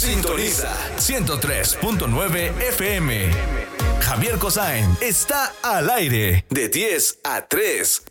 Sintoniza 103.9 FM. Javier Cosain está al aire de 10 a 3.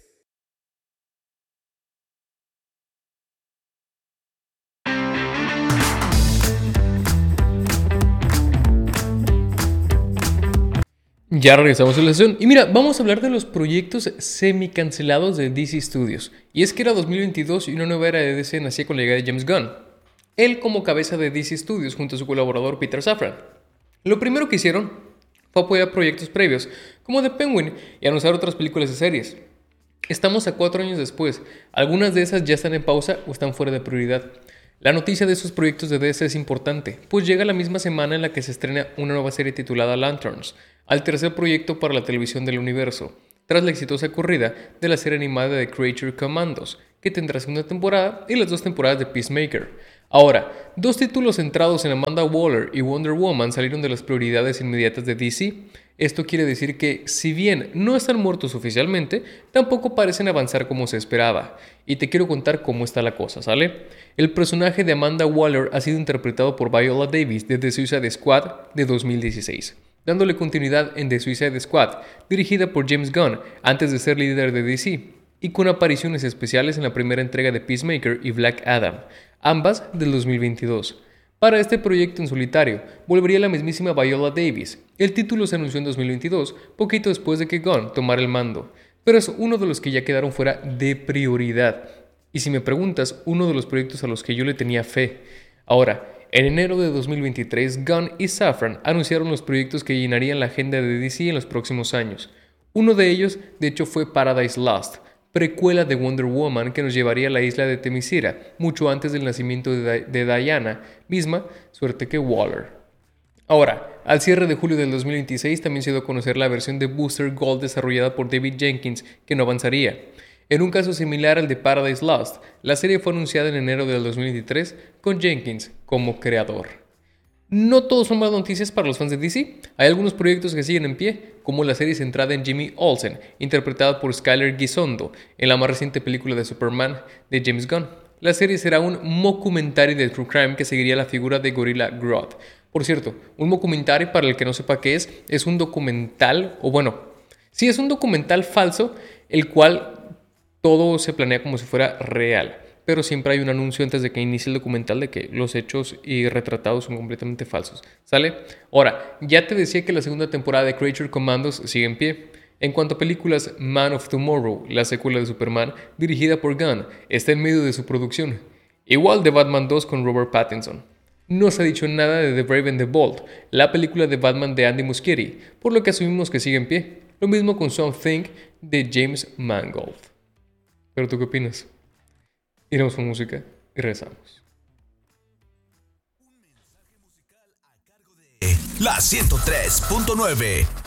Ya regresamos a la sesión. Y mira, vamos a hablar de los proyectos semi-cancelados de DC Studios. Y es que era 2022 y una nueva era de DC nacía con la llegada de James Gunn. Él como cabeza de DC Studios junto a su colaborador Peter Safran. Lo primero que hicieron fue apoyar proyectos previos, como The Penguin, y anunciar otras películas y series. Estamos a 4 años después. Algunas de esas ya están en pausa o están fuera de prioridad. La noticia de esos proyectos de DC es importante, pues llega la misma semana en la que se estrena una nueva serie titulada Lanterns, al tercer proyecto para la televisión del universo, tras la exitosa corrida de la serie animada de Creature Commandos, que tendrá segunda temporada y las 2 temporadas de Peacemaker. Ahora, 2 títulos centrados en Amanda Waller y Wonder Woman salieron de las prioridades inmediatas de DC. Esto quiere decir que, si bien no están muertos oficialmente, tampoco parecen avanzar como se esperaba. Y te quiero contar cómo está la cosa, ¿sale? El personaje de Amanda Waller ha sido interpretado por Viola Davis desde Suicide Squad de 2016, dándole continuidad en The Suicide Squad, dirigida por James Gunn antes de ser líder de DC, y con apariciones especiales en la primera entrega de Peacemaker y Black Adam, ambas del 2022. Para este proyecto en solitario, volvería la mismísima Viola Davis. El título se anunció en 2022, poquito después de que Gunn tomara el mando, pero es uno de los que ya quedaron fuera de prioridad. Y si me preguntas, uno de los proyectos a los que yo le tenía fe. Ahora, en enero de 2023, Gunn y Safran anunciaron los proyectos que llenarían la agenda de DC en los próximos años. Uno de ellos, de hecho, fue Paradise Lost, precuela de Wonder Woman que nos llevaría a la isla de Themyscira, mucho antes del nacimiento de Diana, misma suerte que Waller. Ahora, al cierre de julio del 2026 también se dio a conocer la versión de Booster Gold desarrollada por David Jenkins, que no avanzaría. En un caso similar al de Paradise Lost, la serie fue anunciada en enero del 2023 con Jenkins como creador. No todos son malas noticias para los fans de DC. Hay algunos proyectos que siguen en pie, como la serie centrada en Jimmy Olsen, interpretada por Skyler Gisondo, en la más reciente película de Superman de James Gunn. La serie será un mockumentary de True Crime que seguiría la figura de Gorilla Grodd. Por cierto, un mockumentary, para el que no sepa qué es un documental, o bueno, sí es un documental falso, el cual todo se planea como si fuera real. Pero siempre hay un anuncio antes de que inicie el documental de que los hechos y retratados son completamente falsos, ¿sale? Ahora, ya te decía que la segunda temporada de Creature Commandos sigue en pie. En cuanto a películas, Man of Tomorrow, la secuela de Superman, dirigida por Gunn, está en medio de su producción. Igual de Batman 2 con Robert Pattinson. No se ha dicho nada de The Brave and the Bold, la película de Batman de Andy Muschietti, por lo que asumimos que sigue en pie. Lo mismo con Something de James Mangold. ¿Pero tú qué opinas? Iremos con música y regresamos. La 103.9